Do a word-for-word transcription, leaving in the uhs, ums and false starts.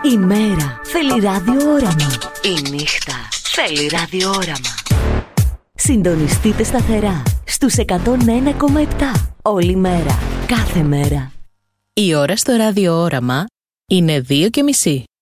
Η μέρα θέλει ραδιόραμα. Η νύχτα θέλει ραδιόραμα. Συντονιστείτε σταθερά στους εκατόν ένα κόμμα επτά όλη μέρα, κάθε μέρα. Η ώρα στο ραδιόραμα είναι δύο και μισή.